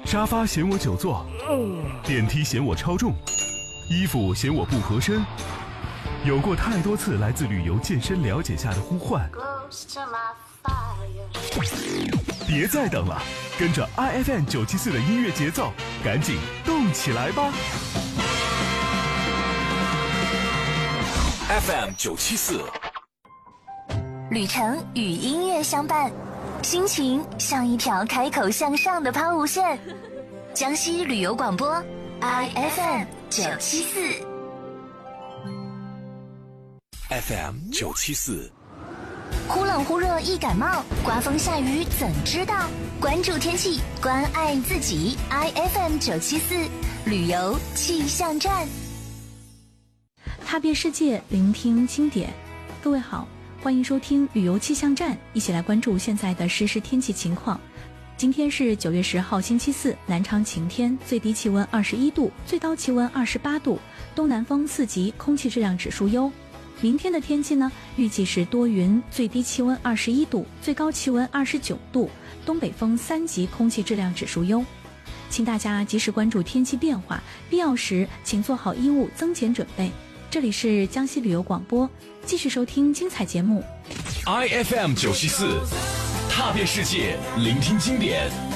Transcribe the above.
沙发嫌我久坐，电梯嫌我超重，衣服嫌我不合身。有过太多次来自旅游健身了解下的呼唤，别再等了，跟着 IFM 974的音乐节奏，赶紧动起来吧。 FM 974， 旅程与音乐相伴，心情像一条开口向上的抛物线。江西旅游广播 IFM 974。 FM 974， 忽冷忽热易感冒，刮风下雨怎知道？关注天气，关爱自己。IFM 974旅游气象站， 踏遍世界，聆听经典。各位好，欢迎收听旅游气象站，一起来关注现在的实时天气情况。今天是9月10号星期四，南昌晴天，最低气温21度，最高气温28度，东南风4级，空气质量指数优。明天的天气呢，预计是多云，最低气温21度，最高气温29度，东北风3级，空气质量指数优。请大家及时关注天气变化，必要时请做好衣物增减准备。这里是江西旅游广播，继续收听精彩节目。 IFM 974，踏遍世界，聆听经典。